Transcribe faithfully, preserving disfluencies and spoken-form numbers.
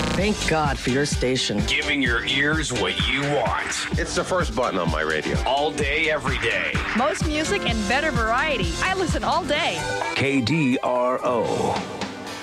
Thank God for your station. Giving your ears what you want. It's the first button on my radio. All day, every day. Most music and better variety. I listen all day. K D R O.